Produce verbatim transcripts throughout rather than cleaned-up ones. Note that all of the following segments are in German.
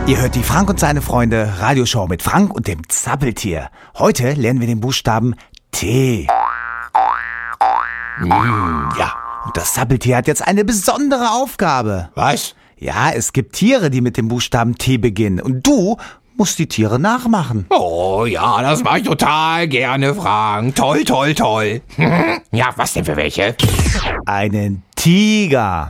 Ihr hört die Frank und seine Freunde Radioshow mit Frank und dem Zappeltier. Heute lernen wir den Buchstaben T. Mm, ja, und das Zappeltier hat jetzt eine besondere Aufgabe. Was? Ja, es gibt Tiere, die mit dem Buchstaben T beginnen. Und du musst die Tiere nachmachen. Oh ja, das mache ich total gerne, Frank. Toll, toll, toll. Ja, was denn für welche? Einen Tiger.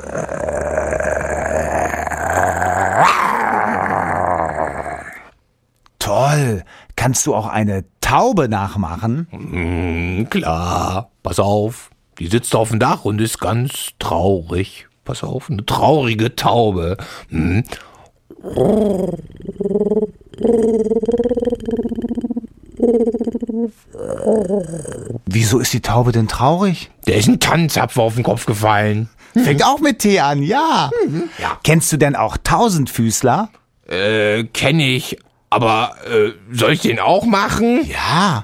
Toll. Kannst du auch eine Taube nachmachen? Hm, klar. Pass auf. Die sitzt auf dem Dach und ist ganz traurig. Pass auf, eine traurige Taube. Hm. Wieso ist die Taube denn traurig? Der ist ein Tannenzapfen auf den Kopf gefallen. Fängt auch mit T an, ja. Ja. Kennst du denn auch Tausendfüßler? Äh, kenn ich. Aber äh, soll ich den auch machen? Ja.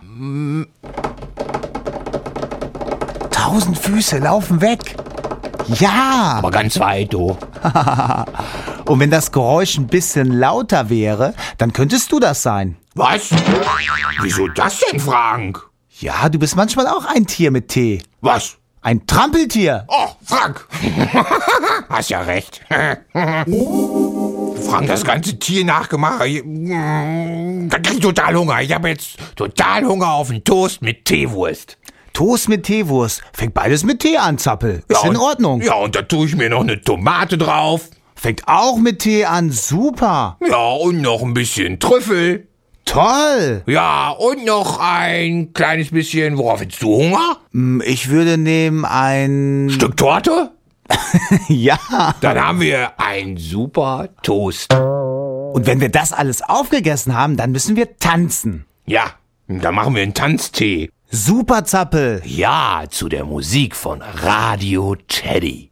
Tausend Füße laufen weg. Ja. Aber ganz weit, du. Und wenn das Geräusch ein bisschen lauter wäre, dann könntest du das sein. Was? Wieso das denn, Frank? Ja, du bist manchmal auch ein Tier mit T. Was? Ein Trampeltier. Oh, Frank. Hast ja recht. Frank, das ganze Tier nachgemacht. Da krieg ich total Hunger. Ich habe jetzt total Hunger auf einen Toast mit Teewurst. Toast mit Teewurst. Fängt beides mit T an, Zappel. Ist Ja, in und- Ordnung. Ja, und da tue ich mir noch eine Tomate drauf. Fängt auch mit T an. Super. Ja, und noch ein bisschen Trüffel. Toll. Ja, und noch ein kleines bisschen. Worauf hättest du Hunger? Hm, Ich würde nehmen ein... Stück Torte? Ja. Dann haben wir ein super Toast. Und wenn wir das alles aufgegessen haben, dann müssen wir tanzen. Ja, dann machen wir einen Tanztee. Super, Zappel. Ja, zu der Musik von Radio Teddy.